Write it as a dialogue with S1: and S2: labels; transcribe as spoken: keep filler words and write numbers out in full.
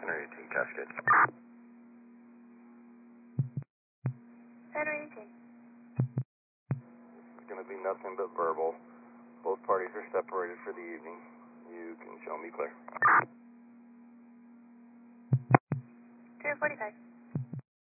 S1: Center eighteen, Cascade.
S2: Center eighteen.
S1: It's going to be nothing but verbal. Both parties are separated for the evening. You can show me clear.
S2: two forty-five.